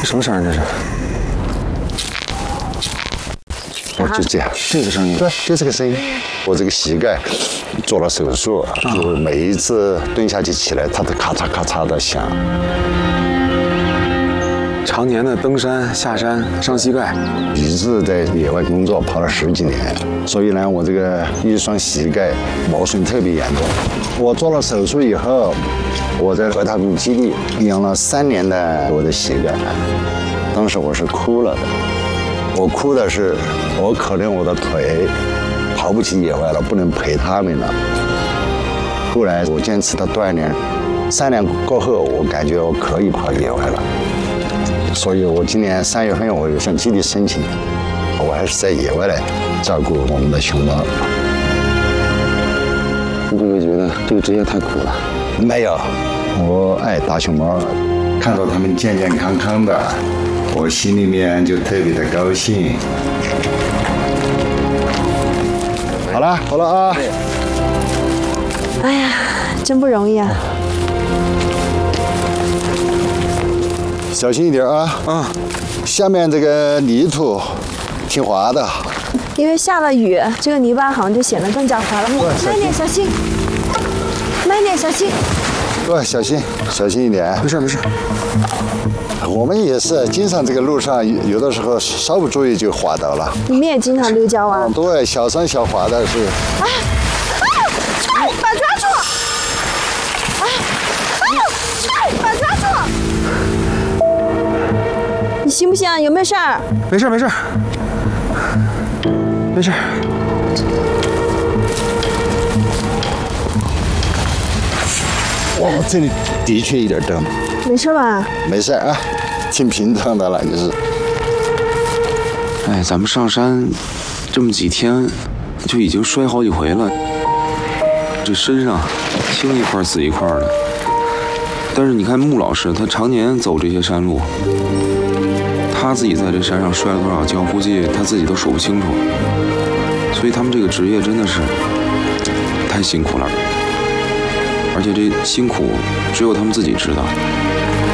什么声儿？这是？ 就这样， 这个声音。 对，就这个声音。我这个膝盖做了手术，就每一次蹲下去起来，它都咔嚓咔嚓的响。 常年的登山下山伤膝盖， 一直在野外工作，跑了10几年，所以呢，我这个一双膝盖磨损特别严重。我做了手术以后，我在河套谷基地养了3年的我的膝盖，当时我是哭了的。我哭的是，我可怜我的腿跑不起野外了，不能陪他们了。后来我坚持的锻炼，3年过后，我感觉我可以跑野外了。所以我今年3月份我又向基地申请，我还是在野外来照顾我们的熊猫。 你会不会觉得这个职业太苦了？ 没有，我爱大熊猫，看到它们健健康康的，我心里面就特别的高兴。好了，好了啊！ 哎呀，真不容易啊！ 小心一点啊！下面这个泥土挺滑的， 因为下了雨，这个泥巴好像就显得更加滑了。慢点，小心！慢点，小心！ 对，小心，小心一点。 没事没事。 我们也是经常这个路上有的时候稍不注意就滑倒了。 你们也经常溜跤啊？ 对，小山小滑的是。 把抓住！把抓住！你行不行？有没有事儿？ 没事没事。没事。 哇，这里的确有点蹬。 没事吧？ 没事啊，挺平整的了，就是。 哎，咱们上山这么几天，就已经摔好几回了。这身上青一块紫一块的。但是你看穆老师，他常年走这些山路，他自己在这山上摔了多少跤，估计他自己都数不清楚。所以他们这个职业真的是太辛苦了，而且这辛苦只有他们自己知道。